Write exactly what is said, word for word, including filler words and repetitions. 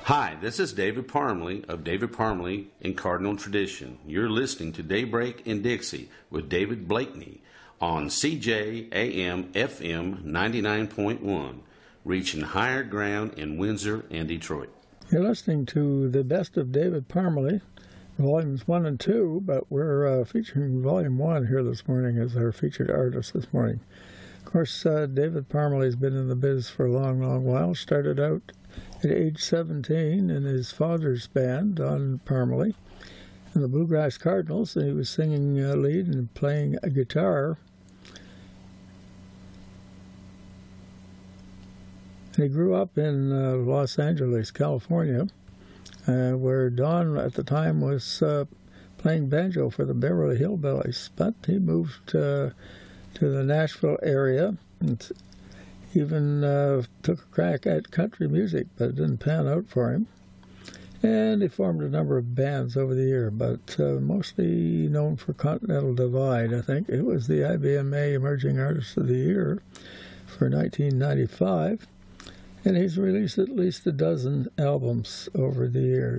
Hi, this is David Parmley of David Parmley in Cardinal Tradition. You're listening to Daybreak in Dixie with David Blakeney on C J A M F M ninety-nine point one, reaching higher ground in Windsor and Detroit. You're listening to the best of David Parmley, volumes one and two, but we're uh, featuring volume one here this morning as our featured artist this morning. Of course, uh, David Parmley's been in the biz for a long, long while. Started out at age seventeen in his father's band, Don Parmley, and the Bluegrass Cardinals, and he was singing uh, lead and playing a guitar. And he grew up in uh, Los Angeles, California, uh, where Don at the time was uh, playing banjo for the Beverly Hillbillies. But he moved uh, to the Nashville area and even uh, took a crack at country music, but it didn't pan out for him. And he formed a number of bands over the year, but uh, mostly known for Continental Divide, I think. It was the I B M A Emerging Artist of the Year for nineteen ninety-five. And he's released at least a dozen albums over the years.